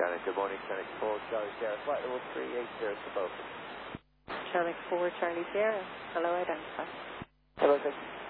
Charlie, good morning, Charlie 4, Charlie Sierra, flight level 380 to Beaufort. Charlie 4, Charlie Sierra. Hello, identify. Hello, thank you.